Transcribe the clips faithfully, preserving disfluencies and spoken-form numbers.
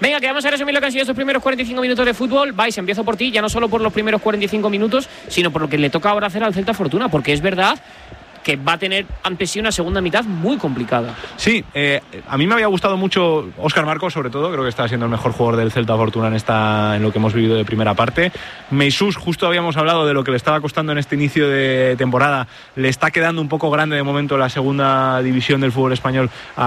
Venga, que vamos a resumir lo que han sido estos primeros cuarenta y cinco minutos de fútbol. Vais, empiezo por ti, ya no solo por los primeros cuarenta y cinco minutos, sino por lo que le toca ahora hacer al Celta Fortuna, porque es verdad que va a tener ante sí una segunda mitad muy complicada. Sí, eh, a mí me había gustado mucho Óscar Marcos, sobre todo, creo que está siendo el mejor jugador del Celta Fortuna en esta en lo que hemos vivido de primera parte. Meisús, justo habíamos hablado de lo que le estaba costando en este inicio de temporada, le está quedando un poco grande de momento la segunda división del fútbol español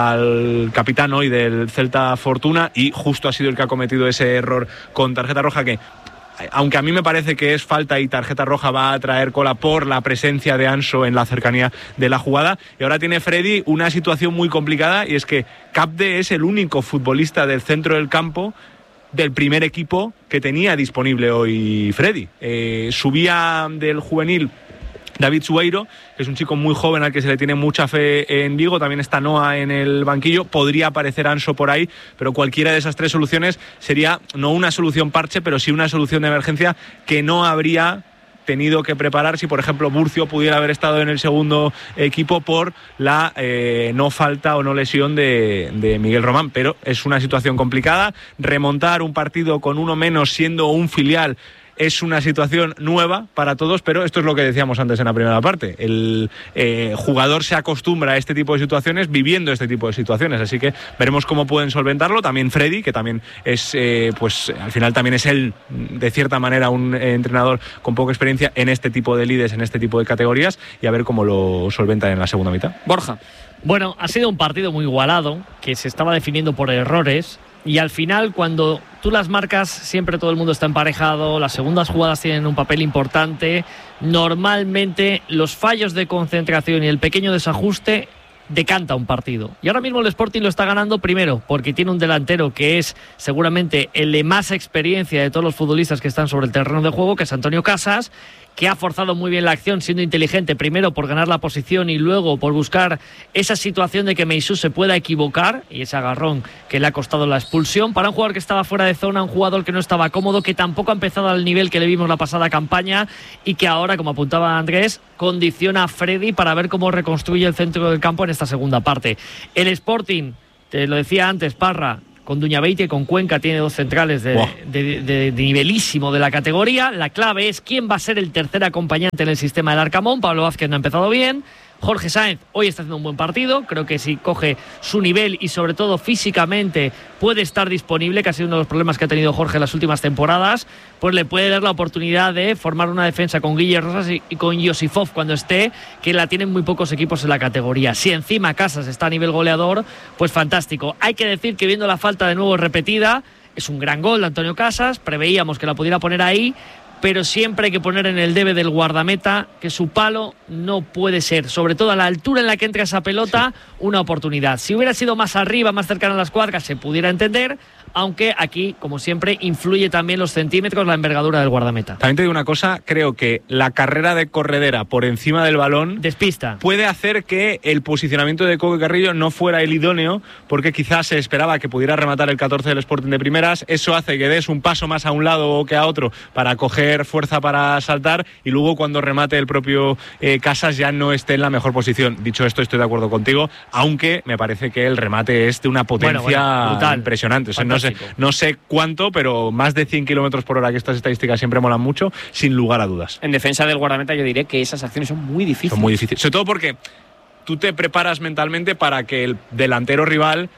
al capitán hoy del Celta Fortuna, y justo ha sido el que ha cometido ese error con tarjeta roja que, aunque a mí me parece que es falta y tarjeta roja, va a traer cola por la presencia de Anso en la cercanía de la jugada. Y ahora tiene Freddy una situación muy complicada, y es que Capde es el único futbolista del centro del campo del primer equipo que tenía disponible hoy Freddy. Eh, subía del juvenil David Sueiro, que es un chico muy joven al que se le tiene mucha fe en Vigo. También está Noah en el banquillo. Podría aparecer Anso por ahí, pero cualquiera de esas tres soluciones sería no una solución parche, pero sí una solución de emergencia que no habría tenido que preparar si, por ejemplo, Burcio pudiera haber estado en el segundo equipo por la eh, no falta o no lesión de, de Miguel Román. Pero es una situación complicada. Remontar un partido con uno menos siendo un filial es una situación nueva para todos, pero esto es lo que decíamos antes en la primera parte. El eh, jugador se acostumbra a este tipo de situaciones viviendo este tipo de situaciones, así que veremos cómo pueden solventarlo. También Freddy, que también es, eh, pues al final también es él, de cierta manera, un eh, entrenador con poca experiencia en este tipo de lides, en este tipo de categorías, y a ver cómo lo solventan en la segunda mitad. Borja. Bueno, ha sido un partido muy igualado, que se estaba definiendo por errores. Y al final, cuando tú las marcas, siempre todo el mundo está emparejado, las segundas jugadas tienen un papel importante. Normalmente los fallos de concentración y el pequeño desajuste decanta un partido. Y ahora mismo el Sporting lo está ganando, primero porque tiene un delantero que es seguramente el de más experiencia de todos los futbolistas que están sobre el terreno de juego, que es Antonio Casas, que ha forzado muy bien la acción siendo inteligente, primero por ganar la posición y luego por buscar esa situación de que Meisús se pueda equivocar, y ese agarrón que le ha costado la expulsión. Para un jugador que estaba fuera de zona, un jugador que no estaba cómodo, que tampoco ha empezado al nivel que le vimos la pasada campaña, y que ahora, como apuntaba Andrés, condiciona a Freddy para ver cómo reconstruye el centro del campo en esta segunda parte. El Sporting, te lo decía antes, Parra, con Duñabeite y con Cuenca tiene dos centrales de, wow. de, de, de nivelísimo de la categoría. La clave es quién va a ser el tercer acompañante en el sistema del Arcamón. Pablo Vázquez no ha empezado bien. Jorge Sáenz hoy está haciendo un buen partido, creo que si coge su nivel y sobre todo físicamente puede estar disponible, que ha sido uno de los problemas que ha tenido Jorge en las últimas temporadas, pues le puede dar la oportunidad de formar una defensa con Guille Rosas y, y con Josifov cuando esté, que la tienen muy pocos equipos en la categoría. Si encima Casas está a nivel goleador, pues fantástico. Hay que decir que viendo la falta de nuevo repetida, es un gran gol de Antonio Casas, preveíamos que la pudiera poner ahí, pero siempre hay que poner en el debe del guardameta que su palo no puede ser, sobre todo a la altura en la que entra esa pelota, sí, una oportunidad. Si hubiera sido más arriba, más cercana a las cuadras, se pudiera entender, aunque aquí, como siempre, influye también los centímetros, la envergadura del guardameta. También te digo una cosa, creo que la carrera de corredera por encima del balón despista, puede hacer que el posicionamiento de Coque Carrillo no fuera el idóneo, porque quizás se esperaba que pudiera rematar el catorce del Sporting de primeras. Eso hace que des un paso más a un lado o que a otro para coger fuerza para saltar, y luego cuando remate el propio eh, Casas ya no esté en la mejor posición. Dicho esto, estoy de acuerdo contigo, aunque me parece que el remate es de una potencia bueno, bueno, impresionante. O sea, no sé, no sé cuánto, pero más de cien kilómetros por hora, que estas estadísticas siempre molan mucho, sin lugar a dudas. En defensa del guardameta yo diré que esas acciones son muy difíciles. Son muy difíciles, sobre todo porque tú te preparas mentalmente para que el delantero rival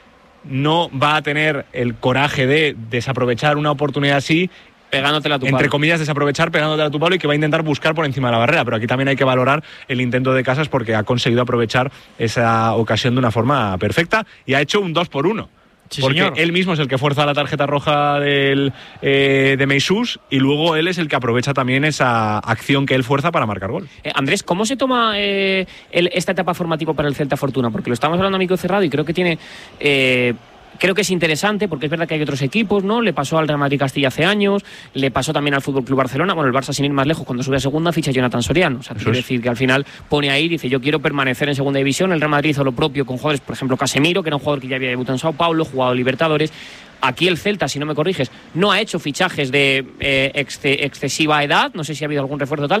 no va a tener el coraje de desaprovechar una oportunidad así, pegándotela a tu palo. Entre comillas, desaprovechar, pegándotela a tu palo, y que va a intentar buscar por encima de la barrera. Pero aquí también hay que valorar el intento de Casas, porque ha conseguido aprovechar esa ocasión de una forma perfecta y ha hecho un dos por uno. Sí, porque señor. Él mismo es el que fuerza la tarjeta roja del, eh, de Meisús, y luego él es el que aprovecha también esa acción que él fuerza para marcar gol. Eh, Andrés, ¿cómo se toma eh, el, esta etapa formativa para el Celta Fortuna? Porque lo estamos hablando a micro cerrado y creo que tiene... Eh, Creo que es interesante, porque es verdad que hay otros equipos, ¿no? Le pasó al Real Madrid Castilla hace años, le pasó también al Fútbol Club Barcelona, bueno, el Barça, sin ir más lejos, cuando sube a segunda ficha a Jonathan Soriano. O sea, quiere decir que al final pone ahí, dice, yo quiero permanecer en segunda división. El Real Madrid hizo lo propio con jugadores, por ejemplo, Casemiro, que era un jugador que ya había debutado en Sao Paulo, jugado Libertadores. Aquí el Celta, si no me corriges, no ha hecho fichajes de eh, exce- excesiva edad, no sé si ha habido algún refuerzo tal.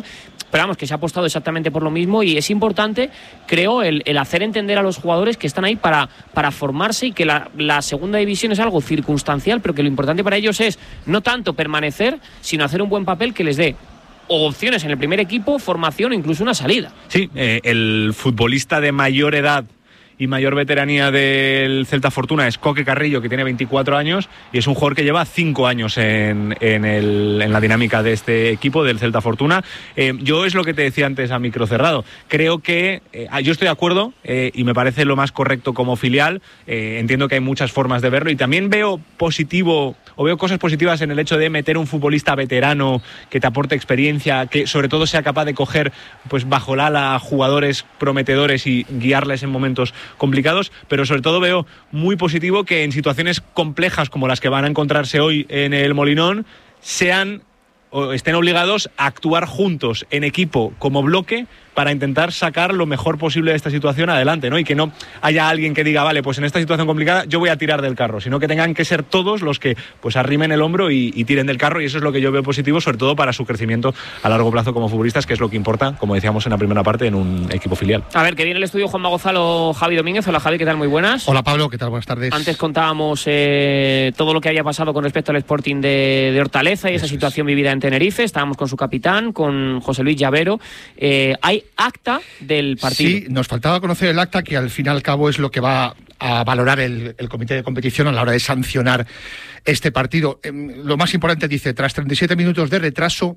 pero vamos, que se ha apostado exactamente por lo mismo y es importante, creo, el, el hacer entender a los jugadores que están ahí para, para formarse y que la, la segunda división es algo circunstancial, pero que lo importante para ellos es no tanto permanecer, sino hacer un buen papel que les dé o opciones en el primer equipo, formación o incluso una salida. Sí, eh, el futbolista de mayor edad y mayor veteranía del Celta Fortuna es Coque Carrillo, que tiene veinticuatro años y es un jugador que lleva cinco años en, en, el, en la dinámica de este equipo del Celta Fortuna. Eh, yo es lo que te decía antes a micro cerrado. Creo que eh, yo estoy de acuerdo eh, y me parece lo más correcto como filial. Eh, entiendo que hay muchas formas de verlo y también veo positivo o veo cosas positivas en el hecho de meter un futbolista veterano que te aporte experiencia, que sobre todo sea capaz de coger pues bajo el ala a jugadores prometedores y guiarles en momentos complicados, pero sobre todo veo muy positivo que en situaciones complejas como las que van a encontrarse hoy en el Molinón sean o estén obligados a actuar juntos en equipo como bloque para intentar sacar lo mejor posible de esta situación adelante, ¿no? Y que no haya alguien que diga, vale, pues en esta situación complicada yo voy a tirar del carro, sino que tengan que ser todos los que pues arrimen el hombro y, y tiren del carro, y eso es lo que yo veo positivo, sobre todo para su crecimiento a largo plazo como futbolistas, que es lo que importa, como decíamos en la primera parte, en un equipo filial. A ver, que viene el estudio Juanma Gonzalo, Javi Domínguez. Hola Javi, ¿qué tal? Muy buenas. Hola Pablo, ¿qué tal? Buenas tardes. Antes contábamos eh, todo lo que había pasado con respecto al Sporting de, de Hortaleza y esa Eso situación es. vivida en Tenerife. Estábamos con su capitán, con José Luis Llavero. Eh, hay acta del partido. Sí, nos faltaba conocer el acta, que al fin y al cabo es lo que va a valorar el, el comité de competición a la hora de sancionar este partido. Eh, lo más importante dice, tras treinta y siete minutos de retraso,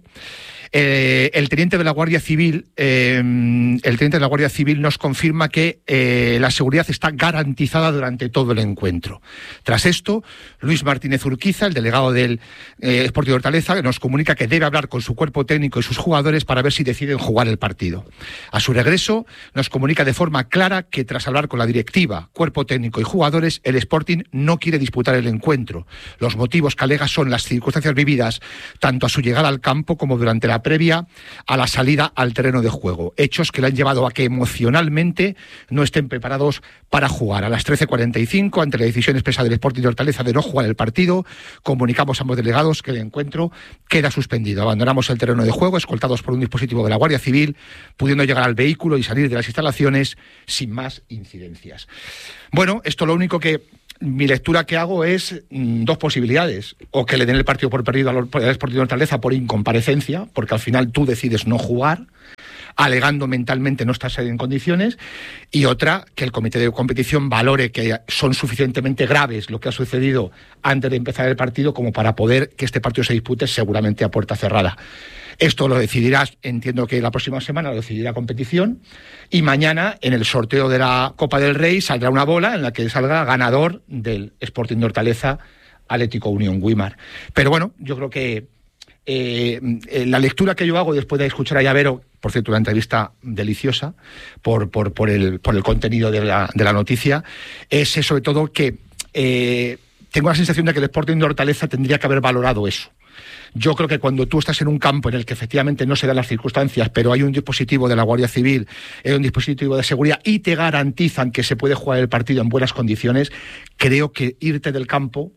eh, el teniente de la Guardia Civil, eh, el teniente de la Guardia Civil nos confirma que eh, la seguridad está garantizada durante todo el encuentro. Tras esto, Luis Martínez Urquiza, el delegado del eh, Sporting de Hortaleza, nos comunica que debe hablar con su cuerpo técnico y sus jugadores para ver si deciden jugar el partido. A su regreso, nos comunica de forma clara que tras hablar con la directiva, cuerpo técnico y jugadores, el Sporting no quiere disputar el encuentro. Los motivos que alega son las circunstancias vividas tanto a su llegada al campo como durante la previa a la salida al terreno de juego. Hechos que le han llevado a que emocionalmente no estén preparados para jugar. A las trece cuarenta y cinco, ante la decisión expresa del Sporting de Hortaleza de no jugar el partido, comunicamos a ambos delegados que el encuentro queda suspendido. Abandonamos el terreno de juego, escoltados por un dispositivo de la Guardia Civil, pudiendo llegar al vehículo y salir de las instalaciones sin más incidencias. Bueno, esto lo único que mi lectura que hago es mmm, dos posibilidades: o que le den el partido por perdido al Sporting de Hortaleza por incomparecencia, porque al final tú decides no jugar, alegando mentalmente no estás en condiciones, y otra, que el comité de competición valore que son suficientemente graves lo que ha sucedido antes de empezar el partido como para poder que este partido se dispute seguramente a puerta cerrada. Esto lo decidirás, entiendo que la próxima semana lo decidirá competición, y mañana en el sorteo de la Copa del Rey saldrá una bola en la que salga ganador del Sporting de Hortaleza, Atlético Unión Güímar. Pero bueno, yo creo que eh, la lectura que yo hago después de escuchar a Llavero, por cierto, una entrevista deliciosa por, por, por, el, por el contenido de la, de la noticia, es sobre todo que eh, tengo la sensación de que el Sporting de Hortaleza tendría que haber valorado eso. Yo creo que cuando tú estás en un campo en el que efectivamente no se dan las circunstancias, pero hay un dispositivo de la Guardia Civil, hay un dispositivo de seguridad y te garantizan que se puede jugar el partido en buenas condiciones, creo que irte del campo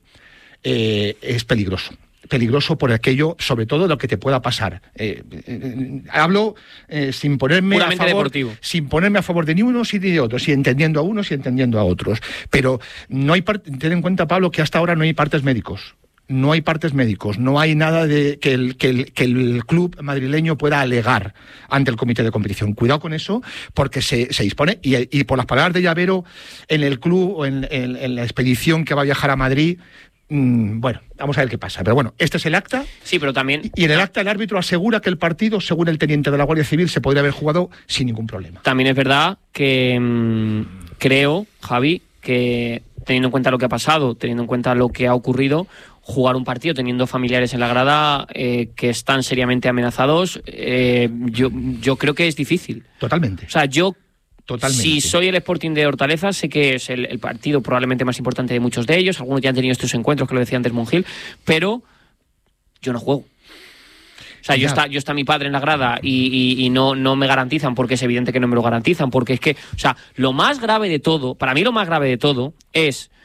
eh, es peligroso. Peligroso por aquello, sobre todo lo que te pueda pasar. Eh, eh, hablo eh, sin ponerme puramente a favor, deportivo. Sin ponerme a favor de ni unos ni de otros, y entendiendo a unos y entendiendo a otros. Pero no hay part- ten en cuenta, Pablo, que hasta ahora no hay partes médicos. No hay partes médicos, no hay nada de que el, que, el, que el club madrileño pueda alegar ante el comité de competición. Cuidado con eso, porque se, se dispone, y, y por las palabras de Llavero, en el club o en, en, en la expedición que va a viajar a Madrid, mmm, bueno, vamos a ver qué pasa. Pero bueno, este es el acta. Sí, pero también... Y en el acta el árbitro asegura que el partido, según el teniente de la Guardia Civil, se podría haber jugado sin ningún problema. También es verdad que mmm, creo, Javi, que teniendo en cuenta lo que ha pasado, teniendo en cuenta lo que ha ocurrido, jugar un partido teniendo familiares en la grada eh, que están seriamente amenazados, eh, yo, yo creo que es difícil. Totalmente. O sea, yo, Totalmente. si soy el Sporting de Hortaleza, sé que es el, el partido probablemente más importante de muchos de ellos, algunos ya han tenido estos encuentros, que lo decía antes Monjil, pero yo no juego. O sea, yo está, yo está mi padre en la grada y, y, y no, no me garantizan, porque es evidente que no me lo garantizan, porque es que, o sea, lo más grave de todo, para mí lo más grave de todo es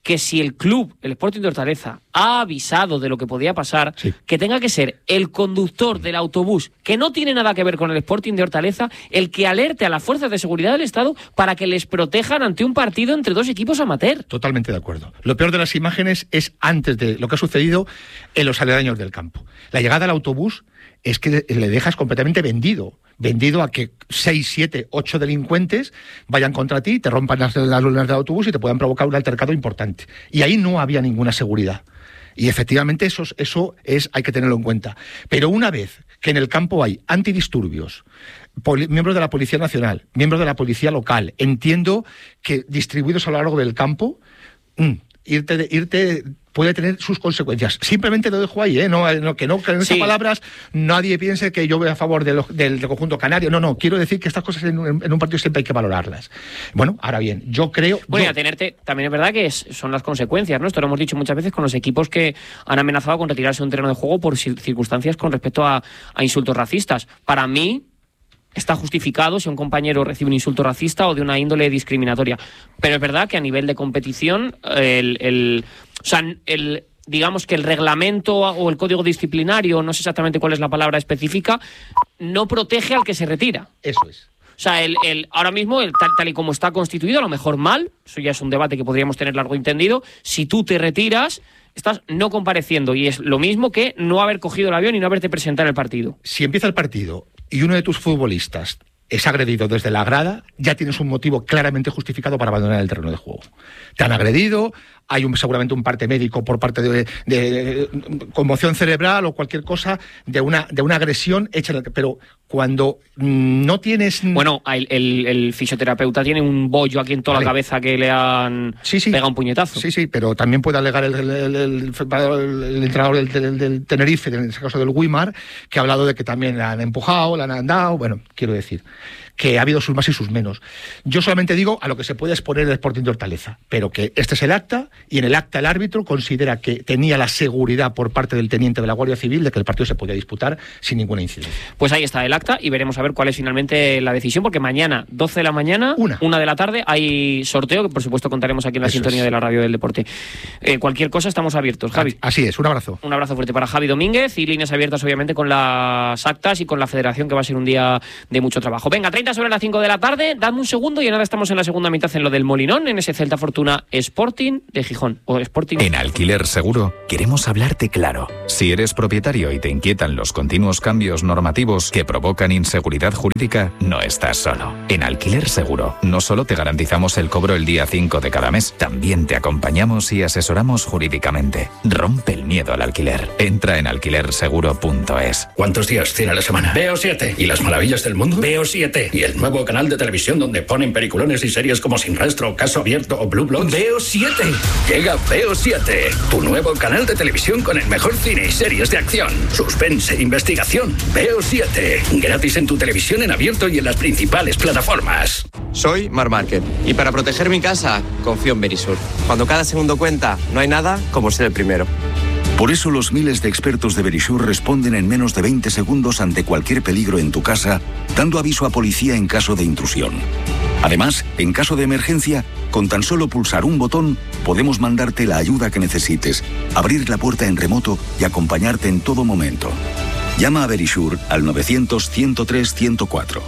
que si el club, el Sporting de Hortaleza, ha avisado de lo que podía pasar, sí. que tenga que ser el conductor del autobús, que no tiene nada que ver con el Sporting de Hortaleza, el que alerte a las fuerzas de seguridad del Estado para que les protejan ante un partido entre dos equipos amateur. Totalmente de acuerdo. Lo peor de las imágenes es antes de lo que ha sucedido en los aledaños del campo. La llegada al autobús es que le dejas completamente vendido. Vendido a que seis, siete, ocho delincuentes vayan contra ti, te rompan las, las lunas del autobús y te puedan provocar un altercado importante. Y ahí no había ninguna seguridad. Y efectivamente eso, eso es, hay que tenerlo en cuenta. Pero una vez que en el campo hay antidisturbios, poli, miembros de la Policía Nacional, miembros de la Policía Local, entiendo que distribuidos a lo largo del campo, mmm, irte, de, irte puede tener sus consecuencias. Simplemente lo dejo ahí, ¿eh? No, no, que no, que en estas sí. palabras nadie piense que yo voy a favor de lo, del, del conjunto canario. No, no, quiero decir que estas cosas en un, en un partido siempre hay que valorarlas. Bueno, ahora bien, yo creo... Bueno, yo... y a tenerte, también es verdad que es, son las consecuencias, ¿no? Esto lo hemos dicho muchas veces con los equipos que han amenazado con retirarse de un terreno de juego por circunstancias con respecto a, a insultos racistas. Para mí... está justificado si un compañero recibe un insulto racista o de una índole discriminatoria. Pero es verdad que a nivel de competición, el, el, o sea, el, digamos que el reglamento o el código disciplinario, no sé exactamente cuál es la palabra específica, no protege al que se retira. Eso es. O sea, el, el, ahora mismo, el, tal, tal y como está constituido, a lo mejor mal, eso ya es un debate que podríamos tener largo y entendido, si tú te retiras... estás no compareciendo y es lo mismo que no haber cogido el avión y no haberte presentado en el partido. Si empieza el partido y uno de tus futbolistas es agredido desde la grada, ya tienes un motivo claramente justificado para abandonar el terreno de juego. Te han agredido, hay un, seguramente un parte médico por parte de, de, de conmoción cerebral o cualquier cosa, de una, de una agresión hecha, pero cuando no tienes... Bueno, el, el, el fisioterapeuta tiene un bollo aquí en toda vale. la cabeza que le han sí, sí. pegado un puñetazo. Sí, sí, pero también puede alegar el, el, el, el, el entrenador del, del, del Tenerife, en este caso del Weimar, que ha hablado de que también le han empujado, le han andado, bueno, quiero decir... que ha habido sus más y sus menos. Yo solamente digo a lo que se puede exponer el Sporting de Hortaleza, pero que este es el acta, y en el acta el árbitro considera que tenía la seguridad por parte del teniente de la Guardia Civil de que el partido se podía disputar sin ninguna incidencia. Pues ahí está el acta y veremos a ver cuál es finalmente la decisión, porque mañana, doce de la mañana, una, una de la tarde, hay sorteo, que por supuesto contaremos aquí en la Eso sintonía es. de la radio del deporte. Eh, cualquier cosa, estamos abiertos, Javi. Así es, un abrazo. Un abrazo fuerte para Javi Domínguez y líneas abiertas obviamente con las actas y con la federación, que va a ser un día de mucho trabajo. Venga, treinta sobre las cinco de la tarde, dame un segundo y nada, estamos en la segunda mitad en lo del Molinón, en ese Celta Fortuna Sporting de Gijón. O Sporting. En Alquiler Seguro queremos hablarte claro. Si eres propietario y te inquietan los continuos cambios normativos que provocan inseguridad jurídica, no estás solo. En Alquiler Seguro no solo te garantizamos el cobro el día cinco de cada mes, también te acompañamos y asesoramos jurídicamente. Rompe el miedo al alquiler. Entra en alquiler seguro punto es. ¿Cuántos días tiene la semana? Veo siete. ¿Y las maravillas del mundo? Veo siete. ¿Y el nuevo canal de televisión donde ponen peliculones y series como Sin Rastro, Caso Abierto o Blue Bloods? Veo siete. Llega Veo siete, tu nuevo canal de televisión con el mejor cine y series de acción, suspense e investigación. Veo siete. Gratis en tu televisión en abierto y en las principales plataformas. Soy Mar Márquez y para proteger mi casa confío en Verisur. Cuando cada segundo cuenta, no hay nada como ser el primero. Por eso los miles de expertos de Verisur responden en menos de veinte segundos ante cualquier peligro en tu casa, dando aviso a policía en caso de intrusión. Además, en caso de emergencia, con tan solo pulsar un botón, podemos mandarte la ayuda que necesites, abrir la puerta en remoto y acompañarte en todo momento. Llama a Verisur al novecientos, ciento tres, ciento cuatro.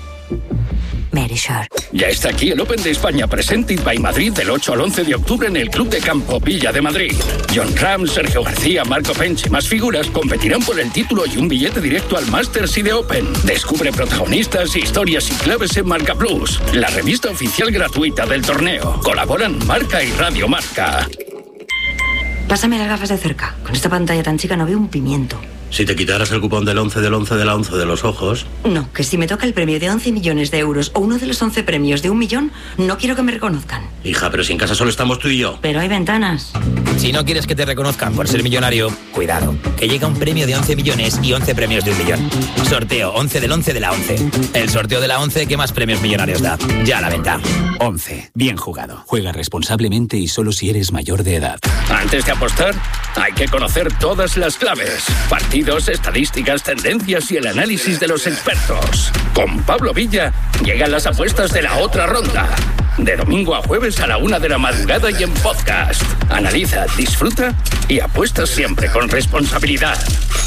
Verisur. Ya está aquí el Open de España Presented by Madrid del ocho al once de octubre en el Club de Campo Villa de Madrid. John Ram, Sergio García, Marco Pench y más figuras competirán por el título y un billete directo al Masters y de Open. Descubre protagonistas, historias y claves en Marca Plus, la revista oficial gratuita del torneo. Colaboran Marca y Radio Marca. Pásame las gafas de cerca. Con esta pantalla tan chica no veo un pimiento. Si te quitaras el cupón del once del once de la once de los ojos... No, que si me toca el premio de once millones de euros o uno de los once premios de un millón, no quiero que me reconozcan. Hija, pero si en casa solo estamos tú y yo. Pero hay ventanas. Si no quieres que te reconozcan por ser millonario, cuidado, que llega un premio de once millones y once premios de un millón. Sorteo once del once de la once. El sorteo de la once que más premios millonarios da. Ya a la venta. once. Bien jugado. Juega responsablemente y solo si eres mayor de edad. Antes de apostar, hay que conocer todas las claves. Partidos, estadísticas, tendencias y el análisis de los expertos. Con Pablo Villa llegan las apuestas de la otra ronda. De domingo a jueves a la una de la madrugada y en podcast. Analiza, disfruta y apuesta siempre con responsabilidad.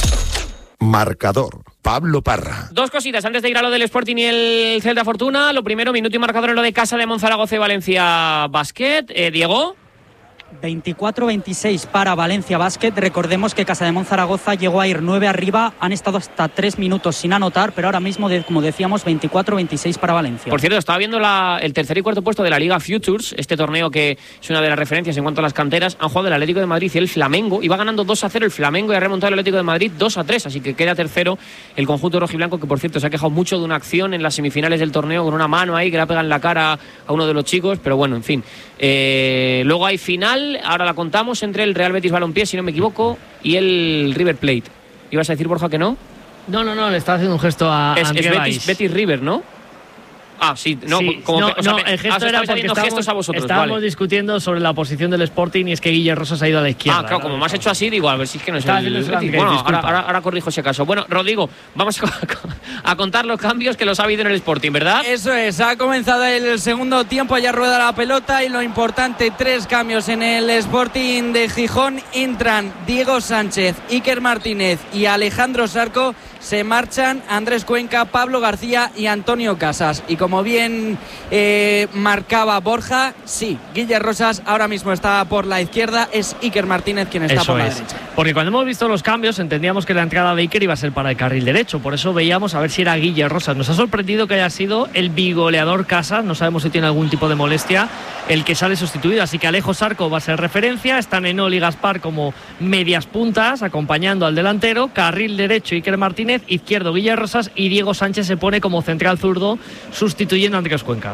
Marcador. Pablo Parra. Dos cositas antes de ir a lo del Sporting y el Celta Fortuna. Lo primero, minuto y marcador en lo de Casa de Monzaragoza y Valencia Basket. Eh, Diego. veinticuatro veintiséis para Valencia Basket. Recordemos que Casa de Monzaragoza llegó a ir nueve arriba. Han estado hasta tres minutos sin anotar, pero ahora mismo, de, como decíamos, veinticuatro veintiséis para Valencia. Por cierto, estaba viendo la, el tercer y cuarto puesto de la Liga Futures, este torneo que es una de las referencias en cuanto a las canteras. Han jugado el Atlético de Madrid y el Flamengo. Iba ganando dos a cero el Flamengo y ha remontado el Atlético de Madrid dos a tres. Así que queda tercero el conjunto rojiblanco, que por cierto se ha quejado mucho de una acción en las semifinales del torneo con una mano ahí que le pega en la cara a uno de los chicos. Pero bueno, en fin. Eh, luego hay final, ahora la contamos, entre el Real Betis Balompié, si no me equivoco, y el River Plate. ¿Ibas a decir, Borja, que no? No, no, no, le está haciendo un gesto a Es, André es Betis, Valls. Betis River, ¿no? Ah, sí, no, Sí, como, no, o sea, no, me- el gesto ah, os era estáis porque haciendo estábamos, gestos a vosotros, estábamos vale. discutiendo sobre la posición del Sporting y es que Guille Rosas ha ido a la izquierda. Ah, claro, ¿no? como me has hecho así, digo, a ver si es que no es Estaba el haciendo Betis. eso Bueno, antes, ahora, disculpa. ahora, ahora corrijo ese caso. Bueno, Rodrigo, vamos a, a contar los cambios que los ha habido en el Sporting, ¿verdad? Eso es, ha comenzado el segundo tiempo, ya rueda la pelota y lo importante, tres cambios en el Sporting de Gijón. Entran Diego Sánchez, Iker Martínez y Alejandro Sarco. Se marchan Andrés Cuenca, Pablo García y Antonio Casas. Y como bien eh, marcaba Borja, sí, Guille Rosas ahora mismo está por la izquierda, es Iker Martínez quien está Eso por la es. derecha. Porque cuando hemos visto los cambios entendíamos que la entrada de Iker iba a ser para el carril derecho. Por eso veíamos a ver si era Guille Rosas. Nos ha sorprendido que haya sido el bigoleador Casas. No sabemos si tiene algún tipo de molestia el que sale sustituido. Así que Alejo Sarco va a ser referencia. Están Enol y Gaspar como medias puntas acompañando al delantero. Carril derecho Iker Martínez. Izquierdo Guille Rosas. Y Diego Sánchez se pone como central zurdo sustituyendo a Andrés Cuenca.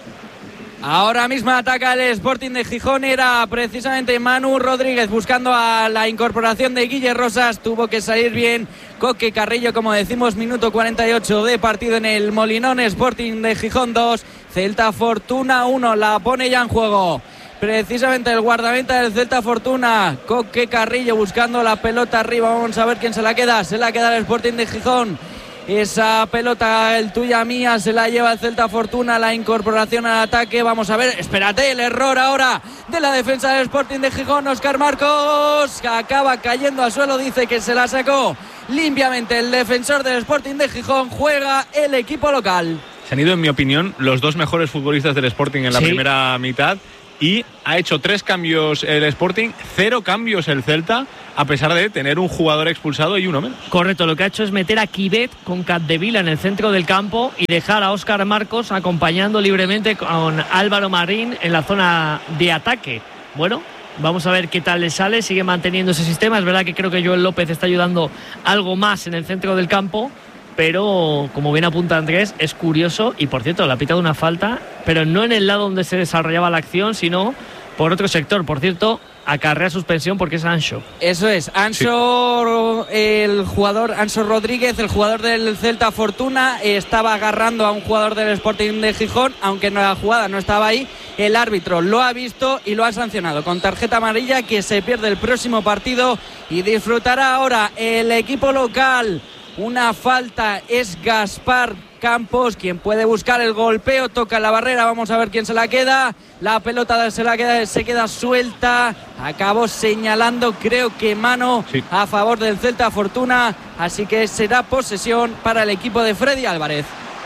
Ahora mismo ataca el Sporting de Gijón, era precisamente Manu Rodríguez buscando a la incorporación de Guille Rosas, tuvo que salir bien Coque Carrillo, como decimos, minuto cuarenta y ocho de partido en el Molinón. Sporting de Gijón dos, Celta Fortuna uno, la pone ya en juego precisamente el guardameta del Celta Fortuna, Coque Carrillo buscando la pelota arriba, vamos a ver quién se la queda, se la queda el Sporting de Gijón. Esa pelota, el tuya mía, se la lleva el Celta Fortuna, la incorporación al ataque. Vamos a ver, espérate, el error ahora de la defensa del Sporting de Gijón. Óscar Marcos que acaba cayendo al suelo, dice que se la sacó limpiamente el defensor del Sporting de Gijón. Juega el equipo local. Se han ido, en mi opinión, los dos mejores futbolistas del Sporting en la Sí. primera mitad. Y ha hecho tres cambios el Sporting, cero cambios el Celta, a pesar de tener un jugador expulsado y uno menos. Correcto, lo que ha hecho es meter a Kibet con Capdevila en el centro del campo y dejar a Óscar Marcos acompañando libremente con Álvaro Marín en la zona de ataque. Bueno, vamos a ver qué tal le sale, sigue manteniendo ese sistema. Es verdad que creo que Joel López está ayudando algo más en el centro del campo, pero como bien apunta Andrés, es curioso. Y por cierto, le ha pitado una falta, pero no en el lado donde se desarrollaba la acción, sino por otro sector. Por cierto, acarrea suspensión porque es Ancho. Eso es, Ancho, sí. El jugador Ancho Rodríguez, el jugador del Celta Fortuna, estaba agarrando a un jugador del Sporting de Gijón, aunque no la jugada no estaba ahí. El árbitro lo ha visto y lo ha sancionado con tarjeta amarilla, que se pierde el próximo partido y disfrutará ahora el equipo local. Una falta, es Gaspar Campos quien puede buscar el golpeo, toca la barrera, vamos a ver quién se la queda. La pelota se la queda, se queda suelta, acabó señalando, creo que mano sí. a favor del Celta Fortuna, así que será posesión para el equipo de Freddy Álvarez.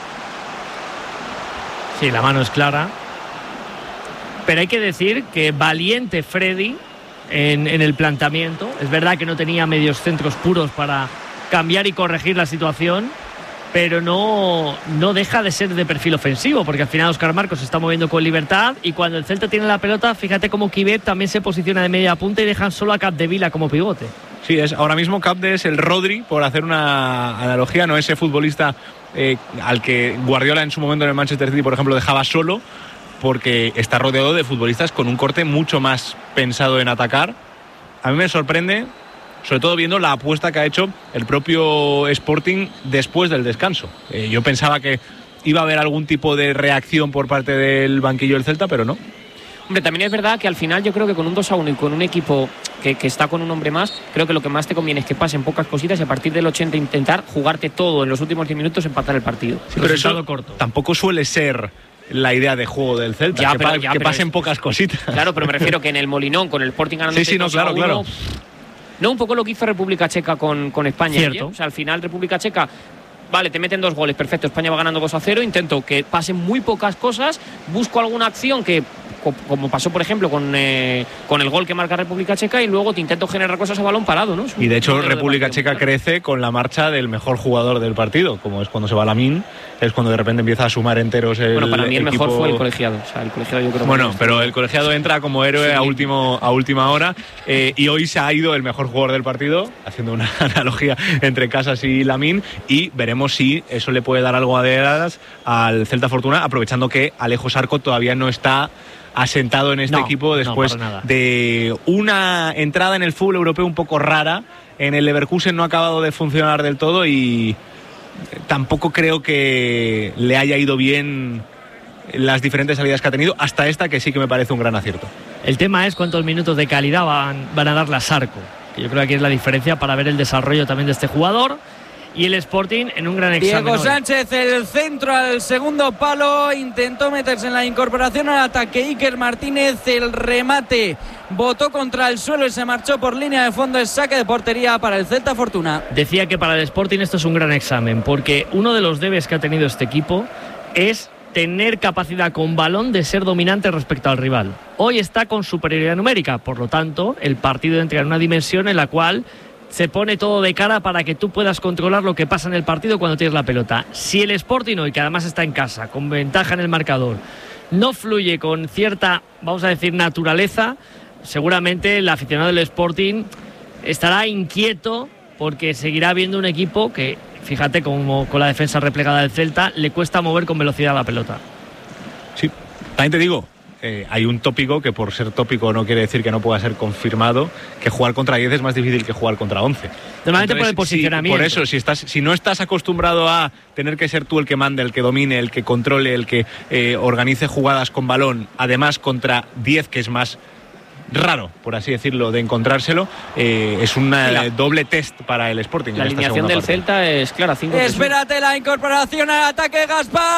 Sí, la mano es clara, pero hay que decir que valiente Freddy en, en el planteamiento. Es verdad que no tenía medios centros puros para cambiar y corregir la situación, pero no, no deja de ser de perfil ofensivo, porque al final Óscar Marcos se está moviendo con libertad y cuando el Celta tiene la pelota, fíjate cómo Kibet también se posiciona de media punta y dejan solo a Capdevila como pivote. Sí, es, ahora mismo Capde es el Rodri, por hacer una analogía, no ese futbolista eh, al que Guardiola en su momento en el Manchester City, por ejemplo, dejaba solo, porque está rodeado de futbolistas con un corte mucho más pensado en atacar. A mí me sorprende, sobre todo viendo la apuesta que ha hecho el propio Sporting después del descanso. Eh, yo pensaba que iba a haber algún tipo de reacción por parte del banquillo del Celta, pero no. Hombre, también es verdad que al final yo creo que con un dos a uno y con un equipo que, que está con un hombre más, creo que lo que más te conviene es que pasen pocas cositas y a partir del ochenta intentar jugarte todo en los últimos diez minutos, empatar el partido. Sí, pero eso corto. Tampoco suele ser la idea de juego del Celta, ya, que, pero, pa ya, que pero pasen es... pocas cositas. Claro, pero me refiero que en el Molinón, con el Sporting ganando sí, sí, no, claro, claro. No, un poco lo que hizo República Checa con, con España. Cierto. Ayer. O sea, al final República Checa, vale, te meten dos goles, perfecto, España va ganando dos a cero, intento que pasen muy pocas cosas, busco alguna acción que, como pasó por ejemplo con, eh, con el gol que marca República Checa, y luego te intento generar cosas a balón parado, ¿no? Y de hecho República Checa crece con la marcha del mejor jugador del partido, como es cuando se va Lamine, es cuando de repente empieza a sumar enteros el Bueno, para mí el equipo... mejor fue el colegiado, o sea, el colegiado yo creo que Bueno, pero el colegiado entra como héroe sí. a, último, a última hora, eh, y hoy se ha ido el mejor jugador del partido, haciendo una analogía entre Casas y Lamine, y veremos si eso le puede dar algo de alas al Celta Fortuna, aprovechando que Alejo Sarco todavía no está asentado en este no, equipo después no, de una entrada en el fútbol europeo un poco rara. En el Leverkusen no ha acabado de funcionar del todo y tampoco creo que le haya ido bien las diferentes salidas que ha tenido, hasta esta que sí que me parece un gran acierto. El tema es cuántos minutos de calidad van, van a darle a Sarco, que yo creo que aquí es la diferencia para ver el desarrollo también de este jugador. Y el Sporting en un gran examen. Diego hoy. Sánchez, el centro al segundo palo, intentó meterse en la incorporación al ataque. Iker Martínez, el remate, botó contra el suelo y se marchó por línea de fondo. Es saque de portería para el Celta Fortuna. Decía que para el Sporting esto es un gran examen, porque uno de los debes que ha tenido este equipo es tener capacidad con balón de ser dominante respecto al rival. Hoy está con superioridad numérica, por lo tanto, el partido entra en una dimensión en la cual se pone todo de cara para que tú puedas controlar lo que pasa en el partido cuando tienes la pelota. Si el Sporting hoy, que además está en casa, con ventaja en el marcador, no fluye con cierta, vamos a decir, naturaleza, seguramente el aficionado del Sporting estará inquieto porque seguirá viendo un equipo que, fíjate, como con la defensa replegada del Celta, le cuesta mover con velocidad la pelota. Sí, también te digo, Eh, hay un tópico que por ser tópico no quiere decir que no pueda ser confirmado, que jugar contra diez es más difícil que jugar contra once. Normalmente Entonces, por el posicionamiento. Si, por eso, si, estás, si no estás acostumbrado a tener que ser tú el que mande, el que domine, el que controle, el que eh, organice jugadas con balón, además contra diez, que es más raro, por así decirlo, de encontrárselo, eh, es un doble test para el Sporting. La alineación del parte. Celta es clara, cinco. Espérate la incorporación al ataque,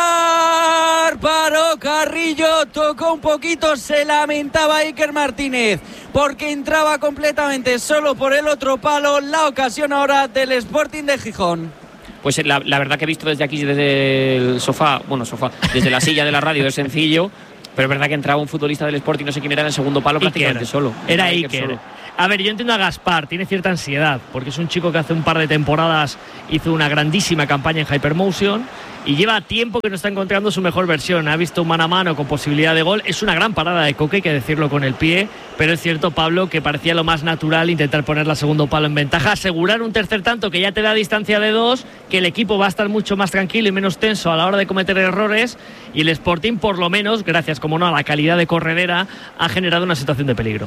Gaspar, paró Carrillo, tocó un poquito, se lamentaba Iker Martínez, porque entraba completamente solo por el otro palo. La ocasión ahora del Sporting de Gijón. Pues la, la verdad que he visto desde aquí, desde el sofá, bueno, sofá, desde la silla de la radio, es sencillo. Pero es verdad que entraba un futbolista del Sporting, no sé quién era, en el segundo palo prácticamente Iker. solo. Era Iker. Iker solo. A ver, yo entiendo a Gaspar, tiene cierta ansiedad, porque es un chico que hace un par de temporadas hizo una grandísima campaña en Hypermotion y lleva tiempo que no está encontrando su mejor versión. Ha visto un mano a mano con posibilidad de gol. Es una gran parada de Coque, hay que decirlo con el pie, pero es cierto, Pablo, que parecía lo más natural intentar poner la segundo palo en ventaja, asegurar un tercer tanto que ya te da distancia de dos, que el equipo va a estar mucho más tranquilo y menos tenso a la hora de cometer errores, y el Sporting, por lo menos, gracias como no a la calidad de corredera, ha generado una situación de peligro.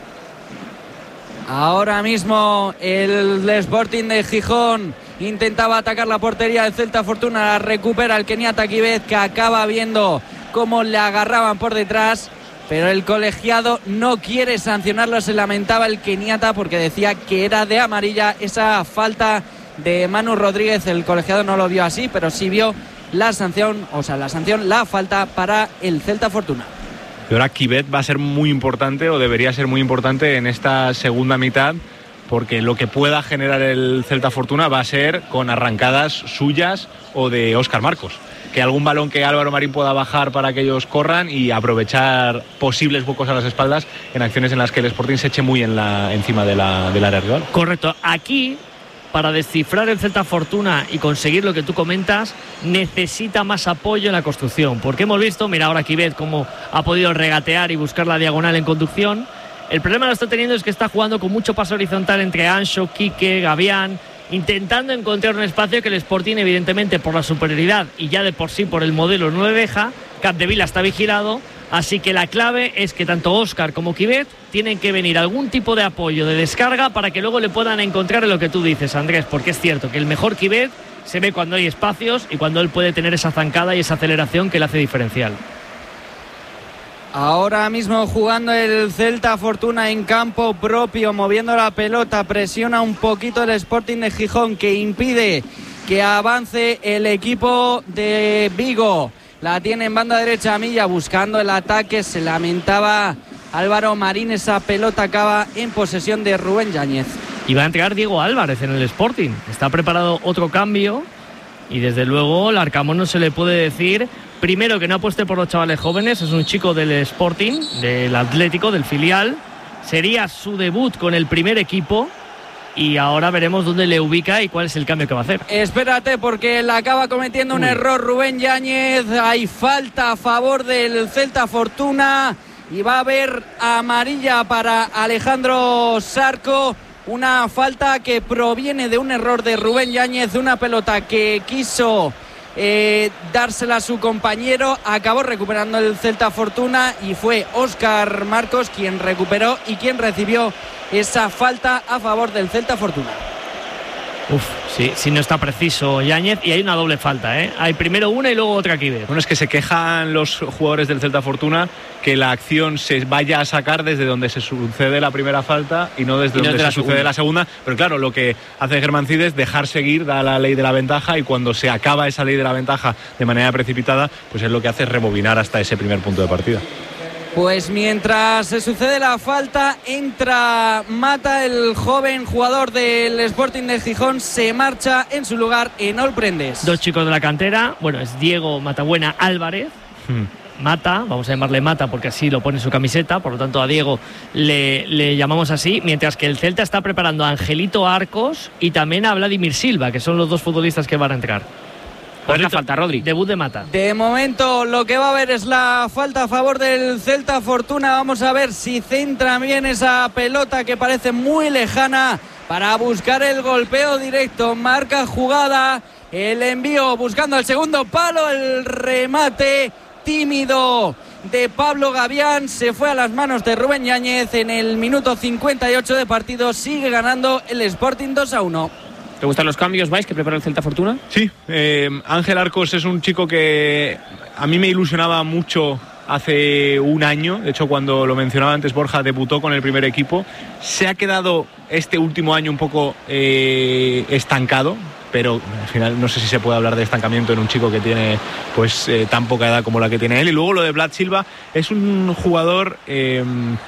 Ahora mismo el Sporting de Gijón intentaba atacar la portería del Celta Fortuna, la recupera el keniata Kibet, que acaba viendo cómo le agarraban por detrás, pero el colegiado no quiere sancionarlo. Se lamentaba el keniata porque decía que era de amarilla esa falta de Manu Rodríguez. El colegiado no lo vio así, pero sí vio la sanción, o sea, la sanción, la falta para el Celta Fortuna. Y ahora Kibet va a ser muy importante, o debería ser muy importante en esta segunda mitad, porque lo que pueda generar el Celta Fortuna va a ser con arrancadas suyas o de Óscar Marcos. Que algún balón que Álvaro Marín pueda bajar para que ellos corran y aprovechar posibles huecos a las espaldas en acciones en las que el Sporting se eche muy en la, encima de la, del área rival. Correcto. Aquí, para descifrar el Celta Fortuna y conseguir lo que tú comentas, necesita más apoyo en la construcción, porque hemos visto, mira ahora Kibet cómo ha podido regatear y buscar la diagonal en conducción. El problema lo está teniendo es que está jugando con mucho paso horizontal entre Anxo, Quique, Gavián, intentando encontrar un espacio que el Sporting, evidentemente por la superioridad y ya de por sí por el modelo, no le deja. Capdevila está vigilado, así que la clave es que tanto Óscar como Kibet tienen que venir algún tipo de apoyo de descarga para que luego le puedan encontrar en lo que tú dices, Andrés, porque es cierto que el mejor Kibet se ve cuando hay espacios y cuando él puede tener esa zancada y esa aceleración que le hace diferencial. Ahora mismo jugando el Celta Fortuna en campo propio, moviendo la pelota, presiona un poquito el Sporting de Gijón, que impide que avance el equipo de Vigo. La tiene en banda derecha Milla buscando el ataque. Se lamentaba Álvaro Marín. Esa pelota acaba en posesión de Rubén Yáñez. Y va a entregar Diego Álvarez en el Sporting. Está preparado otro cambio. Y desde luego al Arcamón no se le puede decir, primero, que no apueste por los chavales jóvenes. Es un chico del Sporting, del Atlético, del filial. Sería su debut con el primer equipo. Y ahora veremos dónde le ubica y cuál es el cambio que va a hacer. Espérate, porque le acaba cometiendo un Uy. error Rubén Yáñez. Hay falta a favor del Celta Fortuna. Y va a haber amarilla para Alejandro Sarco. Una falta que proviene de un error de Rubén Yáñez, una pelota que quiso eh, dársela a su compañero, acabó recuperando el Celta Fortuna y fue Óscar Marcos quien recuperó y quien recibió esa falta a favor del Celta Fortuna. Uf, sí, sí, no está preciso Yáñez y hay una doble falta, ¿eh? Hay primero una y luego otra que ver. Bueno, es que se quejan los jugadores del Celta Fortuna que la acción se vaya a sacar desde donde se sucede la primera falta y no desde Y no donde desde se la sucede segunda. la segunda. Pero claro, lo que hace Germán Cid es dejar seguir, da la ley de la ventaja, y cuando se acaba esa ley de la ventaja de manera precipitada, pues es lo que hace es rebobinar hasta ese primer punto de partida. Pues mientras se sucede la falta, entra Mata, el joven jugador del Sporting de Gijón, se marcha en su lugar Enol Prendes. Dos chicos de la cantera, bueno, es Diego Matabuena Álvarez. Hmm. Mata, vamos a llamarle Mata porque así lo pone en su camiseta, por lo tanto a Diego le, le llamamos así, mientras que el Celta está preparando a Angelito Arcos y también a Vladimir Silva, que son los dos futbolistas que van a entrar. Pues la falta, Rodri. Debut de Mata. De momento lo que va a haber es la falta a favor del Celta Fortuna. Vamos a ver si centra bien esa pelota que parece muy lejana para buscar el golpeo directo. Marca jugada, el envío buscando el segundo palo, el remate tímido de Pablo Gavián se fue a las manos de Rubén Yáñez. En el minuto cincuenta y ocho de partido sigue ganando el Sporting dos a uno. ¿Te gustan los cambios, Vais, que prepara el Celta Fortuna? Sí, eh, Ángel Arcos es un chico que a mí me ilusionaba mucho hace un año. De hecho, cuando lo mencionaba antes Borja, debutó con el primer equipo. Se ha quedado este último año un poco eh, estancado, pero al final no sé si se puede hablar de estancamiento en un chico que tiene pues eh, tan poca edad como la que tiene él. Y luego lo de Vlad Silva, es un jugador eh,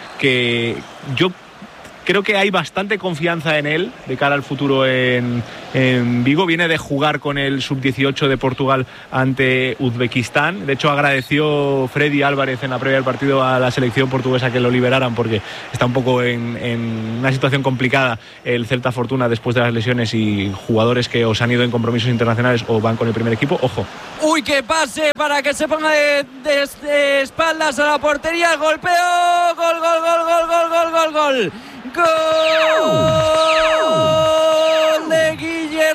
que yo creo que hay bastante confianza en él de cara al futuro en, en Vigo. Viene de jugar con el sub dieciocho de Portugal ante Uzbekistán. De hecho, agradeció Freddy Álvarez en la previa del partido a la selección portuguesa que lo liberaran, porque está un poco en, en una situación complicada el Celta Fortuna después de las lesiones, y jugadores que os han ido en compromisos internacionales o van con el primer equipo, ojo. Uy, que pase para que se ponga de, de, de espaldas a la portería. El golpeo. Gol, gol, gol, gol, gol, gol, gol, gol. ¡Gol de Guille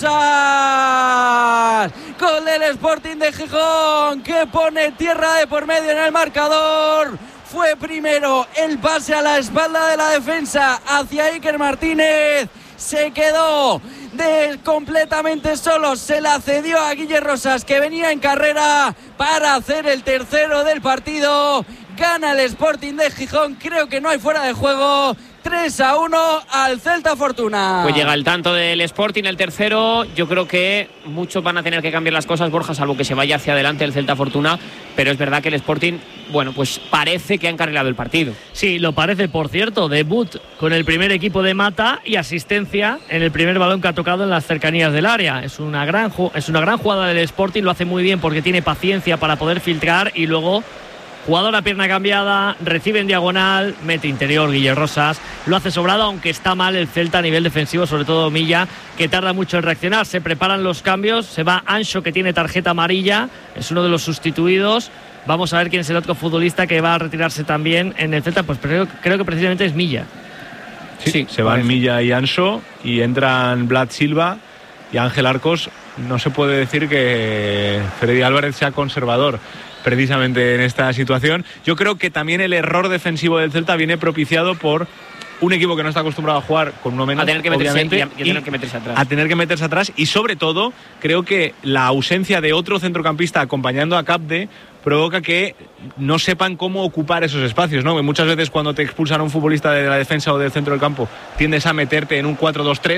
Rosas! Gol del Sporting de Gijón, que pone tierra de por medio en el marcador. Fue primero el pase a la espalda de la defensa hacia Iker Martínez. Se quedó de completamente solo, se la cedió a Guille Rosas, que venía en carrera para hacer el tercero del partido. Gana el Sporting de Gijón, creo que no hay fuera de juego. tres a uno al Celta Fortuna. Pues llega el tanto del Sporting, el tercero. Yo creo que muchos van a tener que cambiar las cosas, Borja, salvo que se vaya hacia adelante el Celta Fortuna. Pero es verdad que el Sporting, bueno, pues parece que ha encarrilado el partido. Sí, lo parece, por cierto. Debut con el primer equipo de Mata y asistencia en el primer balón que ha tocado en las cercanías del área. Es una gran, es una gran jugada del Sporting, lo hace muy bien porque tiene paciencia para poder filtrar y luego jugador a pierna cambiada, recibe en diagonal, mete interior Guille Rosas, lo hace sobrado, aunque está mal el Celta a nivel defensivo, sobre todo Milla, que tarda mucho en reaccionar. Se preparan los cambios, se va Anxo, que tiene tarjeta amarilla, es uno de los sustituidos. Vamos a ver quién es el otro futbolista que va a retirarse también en el Celta, pues creo, creo que precisamente es Milla. Sí, sí, se van Milla y Anxo y entran Vlad Silva y Ángel Arcos. No se puede decir que Freddy Álvarez sea conservador precisamente en esta situación. Yo creo que también el error defensivo del Celta viene propiciado por un equipo que no está acostumbrado a jugar con uno menos, a tener que meterse, obviamente, y a, y a tener que meterse atrás. A tener que meterse atrás y sobre todo creo que la ausencia de otro centrocampista acompañando a Capde provoca que no sepan cómo ocupar esos espacios, ¿no? Que muchas veces cuando te expulsan a un futbolista de la defensa o del centro del campo tiendes a meterte en un cuatro dos tres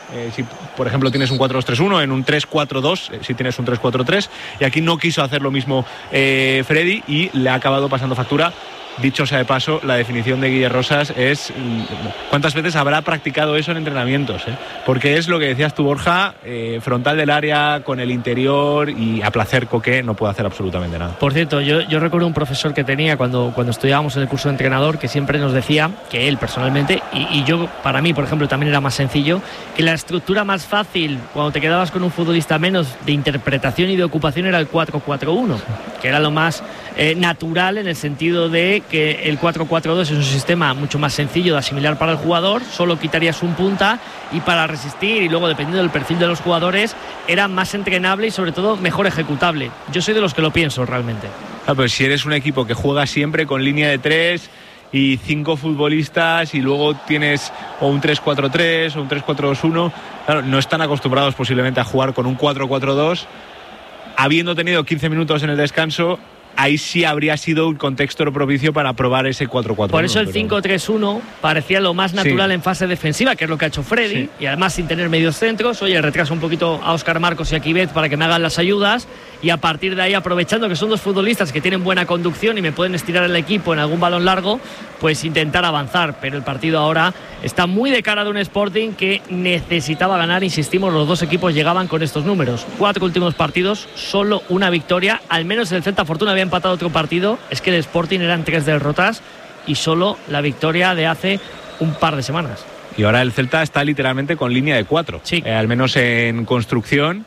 Eh, si, por ejemplo, tienes un cuatro dos tres uno, en un tres cuatro dos, eh, si tienes un tres cuatro tres, y aquí no quiso hacer lo mismo eh, Freddy y le ha acabado pasando factura. Dicho sea de paso, la definición de Guille Rosas es... ¿Cuántas veces habrá practicado eso en entrenamientos? Eh? Porque es lo que decías tú, Borja, eh, frontal del área, con el interior, y a placer Coque no puede hacer absolutamente nada. Por cierto, yo, yo recuerdo un profesor que tenía cuando, cuando estudiábamos en el curso de entrenador, que siempre nos decía, que él personalmente, y, y yo, para mí, por ejemplo, también era más sencillo, que la estructura más fácil, cuando te quedabas con un futbolista menos de interpretación y de ocupación, era el cuatro cuatro uno, que era lo más eh, natural, en el sentido de que el cuatro cuatro dos es un sistema mucho más sencillo de asimilar para el jugador, solo quitarías un punta, y para resistir, y luego dependiendo del perfil de los jugadores, era más entrenable y sobre todo mejor ejecutable. Yo soy de los que lo pienso realmente. Ah, pues si eres un equipo que juega siempre con línea de tres y cinco futbolistas, y luego tienes o un tres cuatro tres o un tres cuatro dos uno, claro, no están acostumbrados posiblemente a jugar con un cuatro cuatro dos, habiendo tenido quince minutos en el descanso. Ahí sí habría sido un contexto propicio para probar ese cuatro cuatro uno. Por eso el pero... cinco tres uno parecía lo más natural, sí, en fase defensiva, que es lo que ha hecho Freddy, sí, y además sin tener medios centros. Oye, retraso un poquito a Óscar Marcos y a Quibet para que me hagan las ayudas, y a partir de ahí, aprovechando que son dos futbolistas que tienen buena conducción y me pueden estirar el equipo en algún balón largo, pues intentar avanzar. Pero el partido ahora está muy de cara de un Sporting que necesitaba ganar. Insistimos, los dos equipos llegaban con estos números: cuatro últimos partidos, solo una victoria. Al menos el Celta Fortuna había empatado otro partido, es que el Sporting eran tres derrotas y solo la victoria de hace un par de semanas. Y ahora el Celta está literalmente con línea de cuatro, sí, eh, al menos en construcción,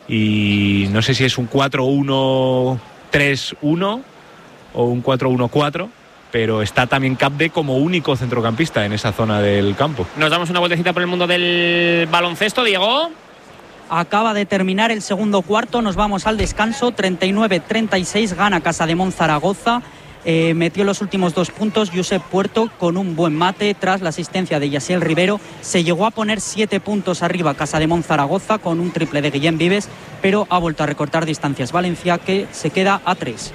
y no sé si es un cuatro uno tres uno o un cuatro uno cuatro, pero está también Capde como único centrocampista en esa zona del campo. Nos damos una vueltecita por el mundo del baloncesto, Diego. Acaba de terminar el segundo cuarto, nos vamos al descanso. Treinta y nueve treinta y seis, gana Casademont Zaragoza. Eh, metió los últimos dos puntos Josep Puerto con un buen mate tras la asistencia de Yasiel Rivero. Se llegó a poner siete puntos arriba Casademont Zaragoza con un triple de Guillem Vives, pero ha vuelto a recortar distancias Valencia, que se queda a tres.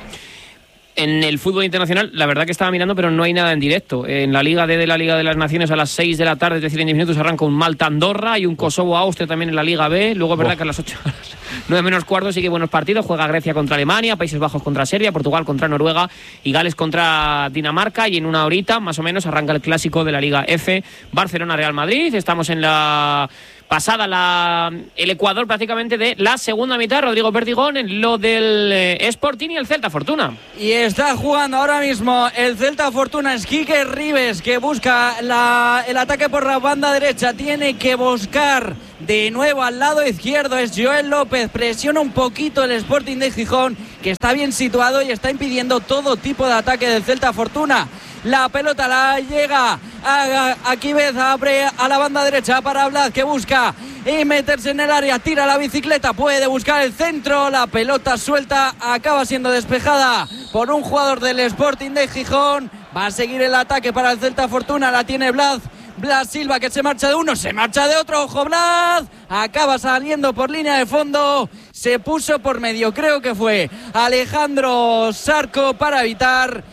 En el fútbol internacional, la verdad que estaba mirando, pero no hay nada en directo. En la Liga D de la Liga de las Naciones, a las seis de la tarde, es decir, en diez minutos, arranca un Malta-Andorra y un Kosovo-Austria también en la Liga B. Luego es verdad oh. que a las ocho, nueve menos cuarto, sí que buenos partidos. Juega Grecia contra Alemania, Países Bajos contra Serbia, Portugal contra Noruega y Gales contra Dinamarca. Y en una horita, más o menos, arranca el clásico de la Liga F, Barcelona-Real Madrid. Estamos en la... pasada la, el Ecuador prácticamente de la segunda mitad. Rodrigo Perdigón en lo del eh, Sporting y el Celta Fortuna. Y está jugando ahora mismo el Celta Fortuna. Es Quique Ribes, que busca la, el ataque por la banda derecha. Tiene que buscar de nuevo al lado izquierdo. Es Joel López. Presiona un poquito el Sporting de Gijón, que está bien situado y está impidiendo todo tipo de ataque del Celta Fortuna. La pelota la llega a, a Quibez, abre a la banda derecha para Blas, que busca y meterse en el área, tira la bicicleta, puede buscar el centro, la pelota suelta, acaba siendo despejada por un jugador del Sporting de Gijón. Va a seguir el ataque para el Celta Fortuna, la tiene Blas. Blas Silva, que se marcha de uno, se marcha de otro, ojo Blas, acaba saliendo por línea de fondo, se puso por medio, creo que fue Alejandro Sarco, para evitar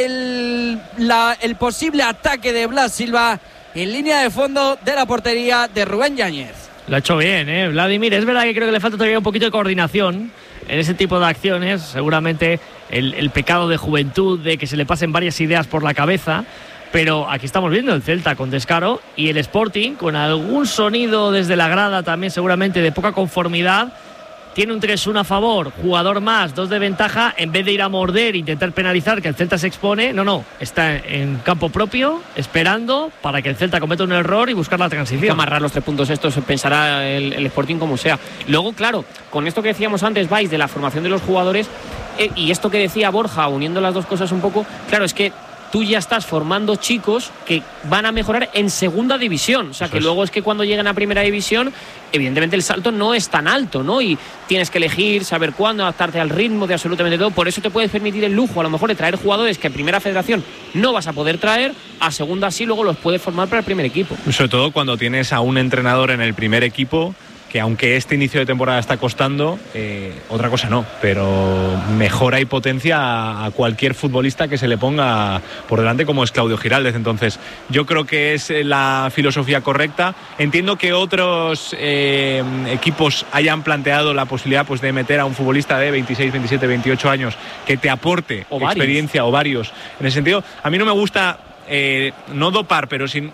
el, la, el posible ataque de Blas Silva en línea de fondo de la portería de Rubén Yáñez. Lo ha hecho bien, ¿eh? Vladimir. Es verdad que creo que le falta todavía un poquito de coordinación en ese tipo de acciones, seguramente el, el pecado de juventud, de que se le pasen varias ideas por la cabeza. Pero aquí estamos viendo el Celta con descaro y el Sporting con algún sonido desde la grada también seguramente de poca conformidad. Tiene un tres uno a favor, jugador más, dos de ventaja. En vez de ir a morder e intentar penalizar que el Celta se expone, no, no, está en campo propio esperando para que el Celta cometa un error y buscar la transición. Hay que amarrar los tres puntos estos, pensará el, el Sporting como sea. Luego, claro, con esto que decíamos antes, Vais, de la formación de los jugadores, eh, y esto que decía Borja, uniendo las dos cosas un poco, claro, es que tú ya estás formando chicos que van a mejorar en segunda división. O sea, que luego es que cuando lleguen a primera división, evidentemente el salto no es tan alto, ¿no? Y tienes que elegir, saber cuándo, adaptarte al ritmo de absolutamente todo. Por eso te puedes permitir el lujo, a lo mejor, de traer jugadores que en primera federación no vas a poder traer, a segunda sí, luego los puedes formar para el primer equipo. Sobre todo cuando tienes a un entrenador en el primer equipo que aunque este inicio de temporada está costando, eh, otra cosa no, pero mejora y potencia a, a cualquier futbolista que se le ponga por delante, como es Claudio Giraldez. Entonces yo creo que es la filosofía correcta. Entiendo que otros eh, equipos hayan planteado la posibilidad pues de meter a un futbolista de veintiséis, veintisiete, veintiocho años que te aporte o experiencia varios. o varios. En ese sentido, a mí no me gusta eh, no dopar, pero sin...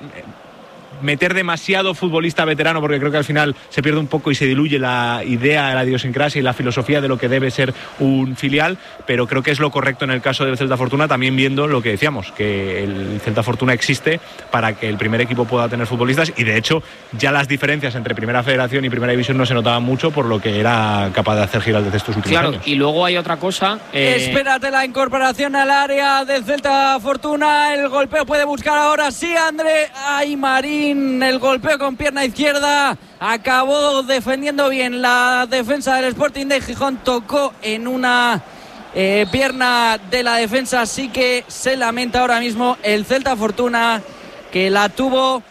meter demasiado futbolista veterano, porque creo que al final se pierde un poco y se diluye la idea, la idiosincrasia y la filosofía de lo que debe ser un filial, pero creo que es lo correcto en el caso del Celta Fortuna, también viendo lo que decíamos, que el Celta Fortuna existe para que el primer equipo pueda tener futbolistas, y de hecho ya las diferencias entre Primera Federación y Primera División no se notaban mucho por lo que era capaz de hacer Giraldez estos últimos claro, años. Y luego hay otra cosa... Eh... Espérate la incorporación al área del Celta Fortuna, el golpeo puede buscar ahora sí André Aymarín. El golpeo con pierna izquierda, acabó defendiendo bien la defensa del Sporting de Gijón, tocó en una eh, pierna de la defensa, así que se lamenta ahora mismo el Celta Fortuna, que la tuvo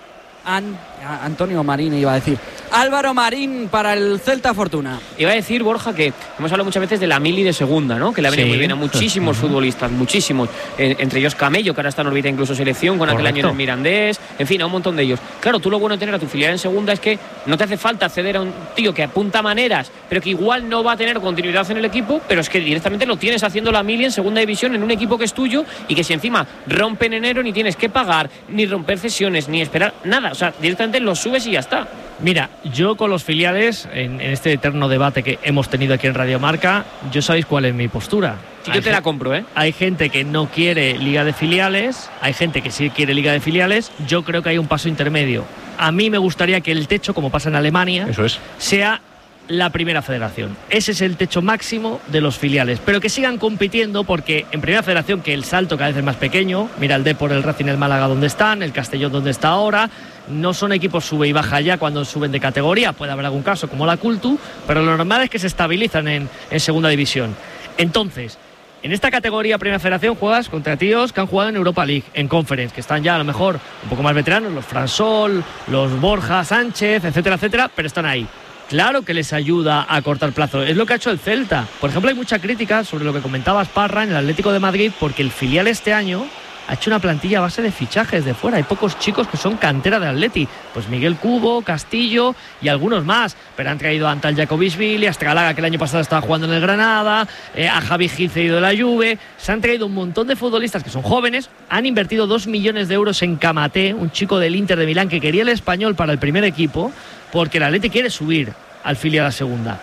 An- Antonio Marín, iba a decir Álvaro Marín para el Celta Fortuna. Iba a decir, Borja, que hemos hablado muchas veces de la mili de segunda, ¿no? Que le ha venido sí. muy bien a muchísimos futbolistas, muchísimos. Eh, entre ellos Camello, que ahora está en órbita incluso selección, con Correcto. aquel año en el Mirandés, en fin, a un montón de ellos. Claro, tú lo bueno de tener a tu filial en segunda es que no te hace falta acceder a un tío que apunta maneras, pero que igual no va a tener continuidad en el equipo, pero es que directamente lo tienes haciendo la mili en segunda división en un equipo que es tuyo, y que si encima rompe en enero ni tienes que pagar, ni romper cesiones, ni esperar nada. O sea, directamente lo subes y ya está. Mira, yo con los filiales, en, en este eterno debate que hemos tenido aquí en Radio Marca, yo sabéis cuál es mi postura. Sí, yo te la compro, ¿eh? Hay gente que no quiere liga de filiales, hay gente que sí quiere liga de filiales. Yo creo que hay un paso intermedio. A mí me gustaría que el techo, como pasa en Alemania, Eso es. sea la Primera Federación. Ese es el techo máximo de los filiales, pero que sigan compitiendo, porque en Primera Federación, que el salto cada vez es más pequeño, mira el Depor, el Racing, el Málaga donde están, el Castellón donde está ahora, no son equipos sube y baja ya cuando suben de categoría, puede haber algún caso como la Cultu, pero lo normal es que se estabilizan en, en Segunda División. Entonces, en esta categoría Primera Federación juegas contra tíos que han jugado en Europa League, en Conference, que están ya a lo mejor un poco más veteranos, los Fransol, los Borja Sánchez, etcétera, etcétera, pero están ahí. Claro que les ayuda a cortar plazo. Es lo que ha hecho el Celta. Por ejemplo, hay mucha crítica sobre lo que comentabas, Parra, en el Atlético de Madrid, porque el filial este año ha hecho una plantilla a base de fichajes de fuera. Hay pocos chicos que son cantera de Atleti. Pues Miguel Cubo, Castillo y algunos más. Pero han traído a Antal Jacobisvili, a Stralaga, que el año pasado estaba jugando en el Granada, eh, a Javi Gil, cedido de la Juve. Se han traído un montón de futbolistas que son jóvenes. Han invertido dos millones de euros en Camaté, un chico del Inter de Milán que quería el Español para el primer equipo, porque el Atleti quiere subir al filial a la segunda.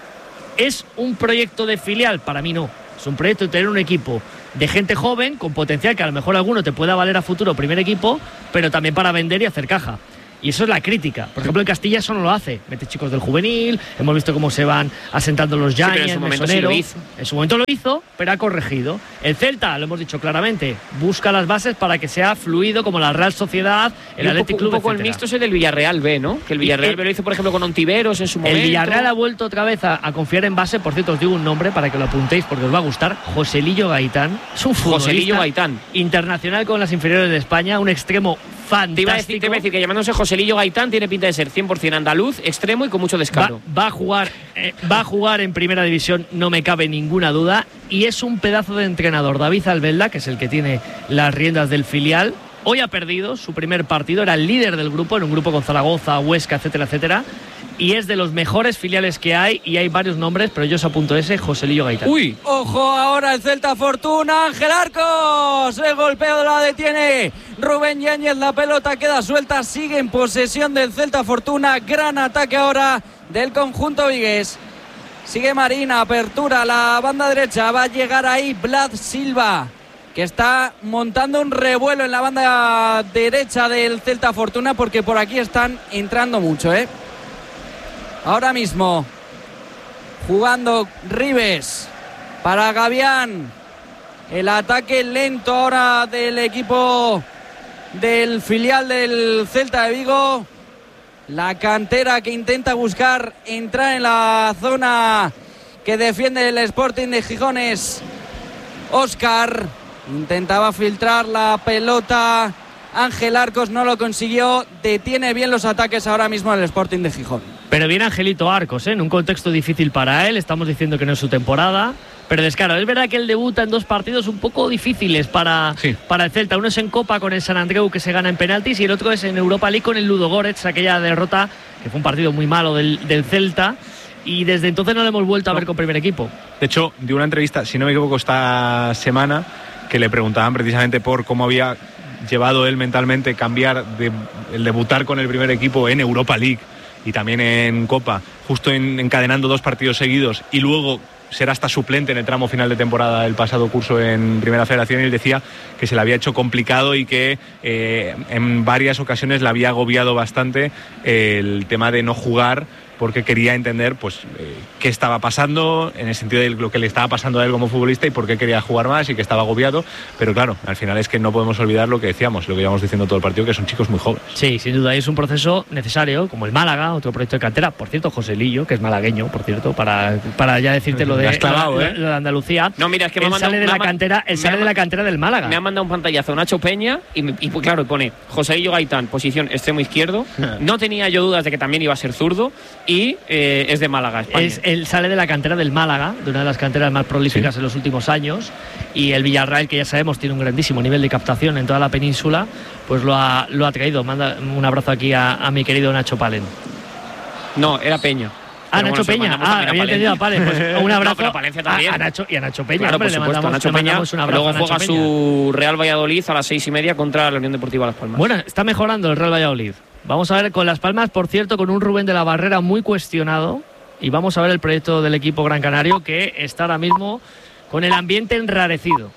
¿Es un proyecto de filial? Para mí no. Es un proyecto de tener un equipo de gente joven, con potencial, que a lo mejor alguno te pueda valer a futuro primer equipo, pero también para vender y hacer caja. Y eso es la crítica. Por ejemplo, en Castilla eso no lo hace. Mete chicos del juvenil, hemos visto cómo se van asentando los Yáñez, sí, en, Mesonero. Sí en su momento lo hizo, pero ha corregido. El Celta, lo hemos dicho claramente, busca las bases para que sea fluido, como la Real Sociedad, el Athletic Club, un poco etcétera. El mixto es el del Villarreal B, ¿no? Que el Villarreal B lo hizo, por ejemplo, con Ontiveros en su momento. El Villarreal ha vuelto otra vez a, a confiar en base. Por cierto, os digo un nombre para que lo apuntéis porque os va a gustar. Joselillo Gaitán. Es un futbolista Joselillo Gaitán, internacional con las inferiores de España, un extremo fantástico. Te iba a decir, te iba a decir que llamándose Joselillo Gaitán tiene pinta de ser cien por ciento andaluz, extremo y con mucho descaro. Va, va a jugar, eh, va a jugar en Primera División, no me cabe ninguna duda, y es un pedazo de entrenador. David Albelda, que es el que tiene las riendas del filial, hoy ha perdido su primer partido, era el líder del grupo, en un grupo con Zaragoza, Huesca, etcétera, etcétera. Y es de los mejores filiales que hay, y hay varios nombres, pero yo os apunto ese, Joselillo Gaitán. ¡Uy! ¡Ojo ahora el Celta Fortuna! ¡Ángel Arcos! El golpeo la detiene Rubén Yáñez, la pelota queda suelta, sigue en posesión del Celta Fortuna. Gran ataque ahora del conjunto vigués. Sigue Marina, apertura a la banda derecha, va a llegar ahí Vlad Silva, que está montando un revuelo en la banda derecha del Celta Fortuna, porque por aquí están entrando mucho, ¿eh? Ahora mismo jugando Ribes para Gavián. El ataque lento ahora del equipo del filial del Celta de Vigo. La cantera que intenta buscar entrar en la zona que defiende el Sporting de Gijón es Óscar. Intentaba filtrar la pelota. Ángel Arcos no lo consiguió. Detiene bien los ataques ahora mismo el Sporting de Gijón. Pero viene Angelito Arcos, ¿eh? En un contexto difícil para él, estamos diciendo que no es su temporada. Pero es claro, es verdad que él debuta en dos partidos un poco difíciles para, sí. para el Celta. Uno es en Copa con el Sant Andreu, que se gana en penaltis, y el otro es en Europa League con el Ludogorets, aquella derrota que fue un partido muy malo del, del Celta. Y desde entonces no lo hemos vuelto a ver con primer equipo. De hecho, dio una entrevista, si no me equivoco, esta semana, que le preguntaban precisamente por cómo había llevado él mentalmente cambiar de, el debutar con el primer equipo en Europa League y también en Copa, justo en, encadenando dos partidos seguidos, y luego ser hasta suplente en el tramo final de temporada del pasado curso en Primera Federación, y él decía que se le había hecho complicado y que eh, en varias ocasiones le había agobiado bastante el tema de no jugar, porque quería entender pues eh, qué estaba pasando, en el sentido de lo que le estaba pasando a él como futbolista y por qué quería jugar más y que estaba agobiado. Pero claro, al final es que no podemos olvidar lo que decíamos, lo que íbamos diciendo todo el partido, que son chicos muy jóvenes. Sí, sin duda, es un proceso necesario, como el Málaga, otro proyecto de cantera. Por cierto, José Lillo, que es malagueño, por cierto, para, para ya decirte lo de, clavado, lo, ¿eh? lo de Andalucía. No, mira, es que me él ha mandado, sale de me la ha, cantera, él sale ha, de la cantera del Málaga. Me ha mandado un pantallazo Nacho Peña y, y pues, claro, pone José Lillo Gaitán, posición extremo izquierdo. No tenía yo dudas de que también iba a ser zurdo y eh, es de Málaga, España. Es, él sale de la cantera del Málaga, de una de las canteras más prolíficas sí. en los últimos años, y el Villarreal, que ya sabemos tiene un grandísimo nivel de captación en toda la península, pues lo ha, lo ha traído. Manda un abrazo aquí a, a mi querido Nacho Palen. No, era Peña. Ah, Nacho Peña. Ah, había entendido a Palen. Pues un abrazo no, Palencia también. A, a Nacho y a Nacho Peña. Claro, hombre, por supuesto, le mandamos, Nacho le Peña. mandamos un abrazo. Luego juega su Real Valladolid a las seis y media contra la Unión Deportiva Las Palmas. Bueno, está mejorando el Real Valladolid. Vamos a ver con Las Palmas, por cierto, con un Rubén de la Barrera muy cuestionado. Y vamos a ver el proyecto del equipo Gran Canario, que está ahora mismo con el ambiente enrarecido.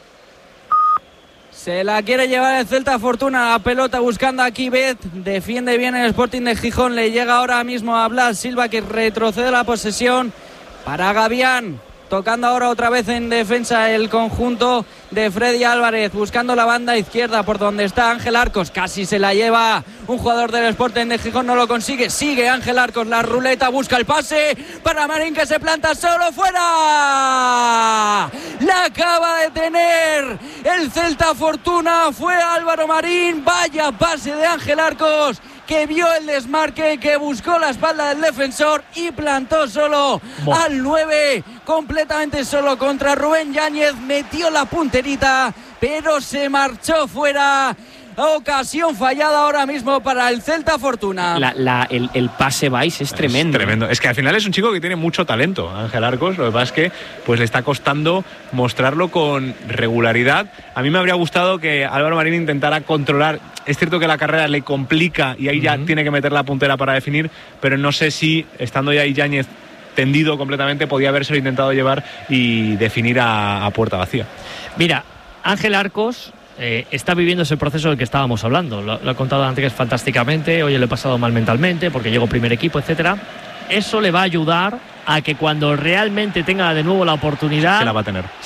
Se la quiere llevar el Celta Fortuna, la pelota buscando aquí Bet, defiende bien el Sporting de Gijón, le llega ahora mismo a Blas Silva, que retrocede la posesión para Gavián. Tocando ahora otra vez en defensa el conjunto de Freddy Álvarez, buscando la banda izquierda por donde está Ángel Arcos. Casi se la lleva un jugador del Sporting de Gijón, no lo consigue. Sigue Ángel Arcos, la ruleta, busca el pase para Marín, que se planta solo, fuera. La acaba de tener el Celta Fortuna, fue Álvaro Marín. Vaya pase de Ángel Arcos, que vio el desmarque, que buscó la espalda del defensor y plantó solo Bo. al nueve, completamente solo contra Rubén Yáñez. Metió la punterita, pero se marchó fuera. Ocasión fallada ahora mismo para el Celta Fortuna. La, la, el, el pase vais es tremendo. Es tremendo. Es que al final es un chico que tiene mucho talento, Ángel Arcos. Lo que pasa es que pues, le está costando mostrarlo con regularidad. A mí me habría gustado que Álvaro Marín intentara controlar. Es cierto que la carrera le complica y ahí uh-huh. ya tiene que meter la puntera para definir, pero no sé si, estando ya ahí Yáñez tendido completamente, podía habérselo intentado llevar y definir a, a puerta vacía. Mira, Ángel Arcos Eh, está viviendo ese proceso del que estábamos hablando. Lo, lo ha contado antes fantásticamente. Oye, lo he pasado mal mentalmente porque llego primer equipo, etcétera. Eso le va a ayudar a que cuando realmente tenga de nuevo la oportunidad, se la va a tener.